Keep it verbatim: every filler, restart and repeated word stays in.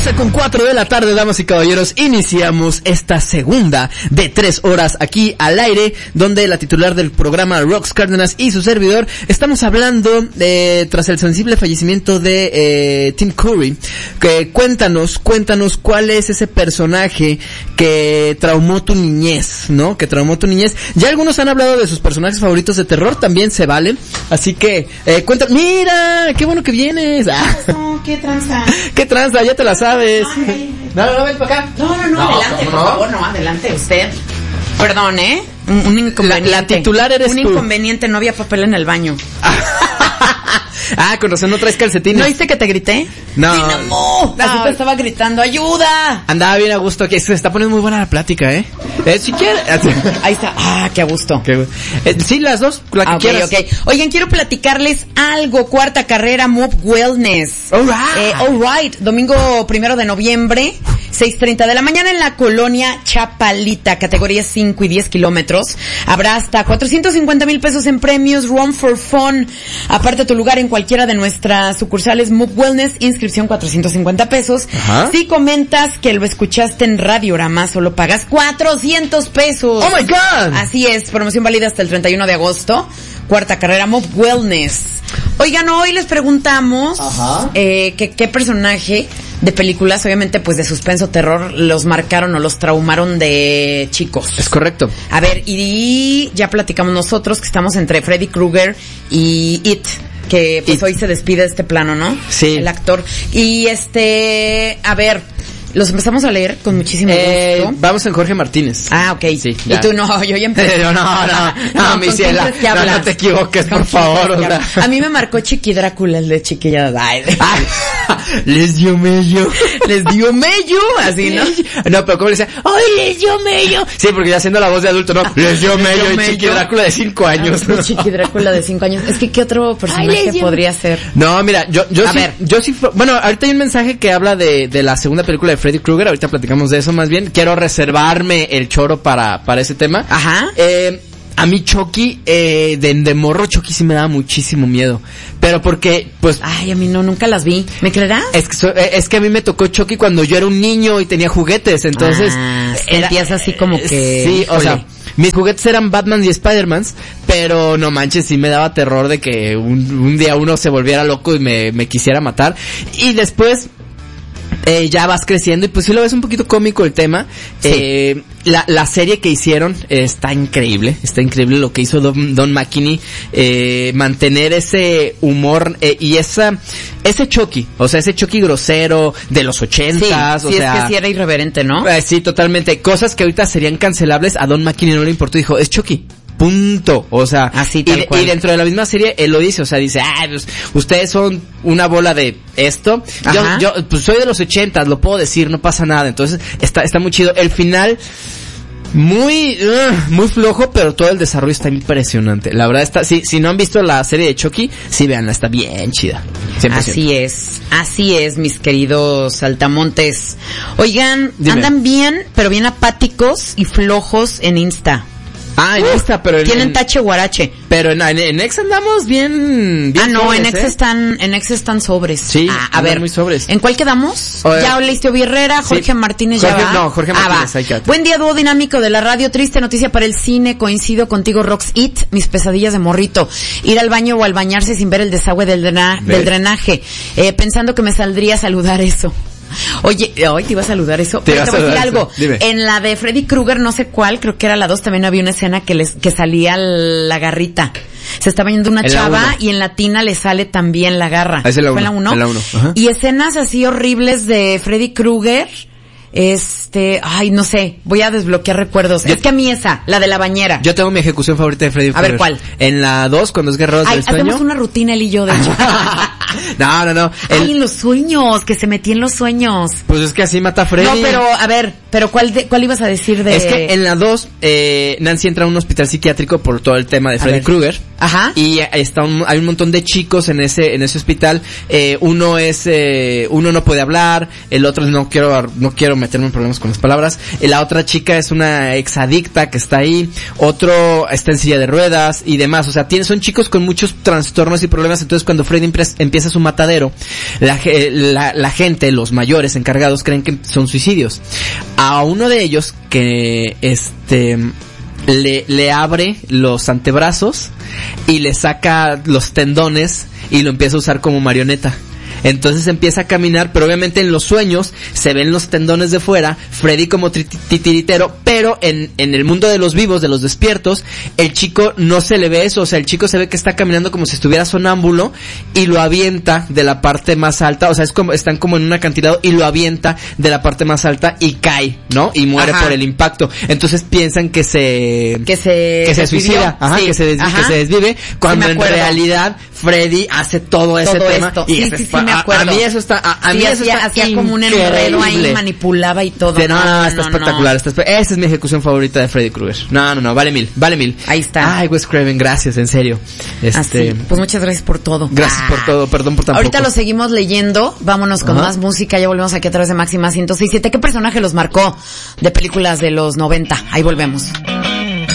doce con cuatro de la tarde, damas y caballeros, iniciamos esta segunda de tres horas aquí al aire, donde la titular del programa, Rox Cárdenas, y su servidor, estamos hablando de, tras el sensible fallecimiento de eh, Tim Curry, que cuéntanos, cuéntanos cuál es ese personaje que traumó tu niñez, ¿no? Que traumó tu niñez. Ya algunos han hablado de sus personajes favoritos de terror, también se vale, así que, eh, cuéntanos, mira, qué bueno que vienes. Ah. No, qué tranza. ¿Qué tranza? Ya te la sabes. Ay. No, no, no, ven para acá. No, no, no, no adelante, por no? favor, no, adelante usted. Perdón, ¿eh? Un, un inconveniente. La, la titular eres un tú. Un inconveniente, no había papel en el baño. Ah, con razón no traes calcetines. ¿No viste que te grité? No. ¡Dinamo! No. Así te estaba gritando, ¡ayuda! Andaba bien a gusto, que se está poniendo muy buena la plática, ¿eh? eh si quieres. Ahí está, ah, qué a gusto. Qué, eh, sí, las dos, la que ah, okay, quieras. Okay. Oigan, quiero platicarles algo. Cuarta carrera Move Wellness. All right. Eh, all right. Domingo primero de noviembre, seis treinta de la mañana en la colonia Chapalita, categorías cinco y diez kilómetros. Habrá hasta cuatrocientos cincuenta mil pesos en premios, Run for Fun. Aparte tu lugar en cualquiera de nuestras sucursales Move Wellness, inscripción cuatrocientos cincuenta pesos. Ajá. Si comentas que lo escuchaste en Radiorama, solo pagas cuatrocientos pesos. Oh my God. Así es, promoción válida hasta el treinta y uno de agosto. Cuarta carrera Move Wellness. Oigan, hoy les preguntamos eh, que qué personaje de películas, obviamente pues de suspenso, terror, los marcaron o los traumaron de chicos. Es correcto. A ver, y ya platicamos nosotros que estamos entre Freddy Krueger y It, que pues It. Hoy se despide de este plano, ¿no? Sí. El actor. Y este, a ver, los empezamos a leer con muchísimo eh, gusto. Vamos en Jorge Martínez. Ah, ok. Sí, y tú no, yo ya empecé. no, no, no, no, mi ciela, no, no te equivoques, por favor. O sea. A mí me marcó Chiqui Drácula, el de Chiquilla. Ay, les dio mello. Les dio mello, así, ¿no? No, pero ¿cómo le decía? ¡Ay, les dio mello! Sí, porque ya haciendo la voz de adulto, ¿no? Les dio mello y Chiqui Drácula de cinco años. Ah, Chiqui Drácula de cinco años. Es que, ¿qué otro personaje Ay, podría ser? No, mira, yo, yo a sí, ver. yo sí, bueno, ahorita hay un mensaje que habla de, de la segunda película de Freddy Krueger, ahorita platicamos de eso más bien. Quiero reservarme el choro para, para ese tema. Ajá. Eh, a mí Chucky, eh, de, de morro Chucky sí me daba muchísimo miedo. Pero porque, pues... Ay, a mí no, nunca las vi. ¿Me creerás? Es que, so, es que a mí me tocó Chucky cuando yo era un niño y tenía juguetes, entonces... Ah, sentías así como que... Sí, o Jole. sea... Mis juguetes eran Batman y Spider-Man, pero no manches, sí me daba terror de que un, un día uno se volviera loco y me, me quisiera matar. Y después... Eh, ya vas creciendo y pues sí lo ves un poquito cómico el tema. Sí. Eh, la, la serie que hicieron eh, está increíble, está increíble lo que hizo Don, Don McKinney, eh, mantener ese humor eh, y esa, ese Chucky, o sea, ese Chucky grosero de los ochentas, sí, o sí, sea. es que sí era irreverente, ¿no? Eh, sí, totalmente. Cosas que ahorita serían cancelables, a Don McKinney no le importó, dijo, es Chucky. Punto, o sea, así tal y, cual. Y dentro de la misma serie él lo dice, o sea, dice, ah, pues, ustedes son una bola de esto, yo, yo, pues soy de los ochentas, lo puedo decir, no pasa nada, entonces está, está muy chido. El final, muy, uh, muy flojo, pero todo el desarrollo está impresionante. La verdad está, si, si no han visto la serie de Chucky, sí veanla, está bien chida. cien por ciento. Así es, así es, mis queridos saltamontes. Oigan, Dime. Andan bien, pero bien apáticos y flojos en Insta. Ah, en Insta, pero en... Tienen en, tache guarache. Pero en, en, en Ex andamos bien... bien ah, no, sobres, en Ex ¿eh? están, en Ex están sobres. Sí, ah, a ver, muy sobres. ¿En cuál quedamos? O, ya Leistio Birrera, Jorge sí. Martínez Jorge, ya va. No, Jorge Martínez, ah, ahí quédate. Buen día, dúo dinámico de la radio. Triste noticia para el cine. Coincido contigo, Rox It. Mis pesadillas de morrito. Ir al baño o al bañarse sin ver el desagüe del, drena, del drenaje. Eh, pensando que me saldría a saludar eso. Oye, hoy te iba a saludar eso. Te, Pero te voy a decir algo. Dime. En la de Freddy Krueger, no sé cuál, creo que era la dos, también había una escena que les, que salía la garrita. Se estaba yendo una en chava y en la tina le sale también la garra. Ah, es la ¿Fue la uno? La uno. Y escenas así horribles de Freddy Krueger. Este, ay, no sé, voy a desbloquear recuerdos. Yo, es que a mí esa, la de la bañera. Yo tengo mi ejecución favorita de Freddy Krueger. A ver, ¿cuál? En la dos, cuando es Guerreros ay, del Sueño. hacemos una rutina él y yo, de hecho. no, no, no. El... Ay, en los sueños, que se metía en los sueños. Pues es que así mata a Freddy. No, pero, a ver, pero ¿cuál de, cuál ibas a decir de...? Es que en la dos, eh, Nancy entra a un hospital psiquiátrico por todo el tema de Freddy Krueger. Ajá. Y está un, hay un montón de chicos en ese, en ese hospital. Eh, uno es, eh, uno no puede hablar, el otro no quiero, no quiero meterme en problemas con las palabras. La otra chica es una exadicta que está ahí, otro está en silla de ruedas y demás. O sea, tiene, son chicos con muchos trastornos y problemas. Entonces cuando Freddy empieza empieza su matadero, la, la, la gente, los mayores encargados creen que son suicidios. A uno de ellos que este le, le abre los antebrazos y le saca los tendones y lo empieza a usar como marioneta. Entonces empieza a caminar, pero obviamente en los sueños se ven los tendones de fuera, Freddy como titiritero, pero en, en el mundo de los vivos, de los despiertos, el chico no se le ve eso, o sea, el chico se ve que está caminando como si estuviera sonámbulo y lo avienta de la parte más alta, o sea, es como, están como en un acantilado y lo avienta de la parte más alta y cae, ¿no? Y muere Ajá. por el impacto. Entonces piensan que se... Que se... Que se suicida, Ajá, sí. que, se des, que se desvive, cuando sí, en realidad Freddy hace todo ese todo tema esto. y Sí, ese sí, es sí, me acuerdo. A, a mí eso está, a, a sí, mí eso hacía, está hacía como un enredo ahí, manipulaba y todo. De, no, no, no, está no, espectacular, no. está espe esa es mi ejecución favorita de Freddy Krueger. No, no, no, vale mil, vale mil. Ahí está. Ay, Wes Craven, gracias, en serio. Este, Así, pues muchas gracias por todo. Gracias ah. por todo, perdón por tan Ahorita poco. lo seguimos leyendo, vámonos con Ajá. más música, ya volvemos aquí a través de Máxima ciento seis punto siete. ¿Qué personaje los marcó de películas de los noventa? Ahí volvemos.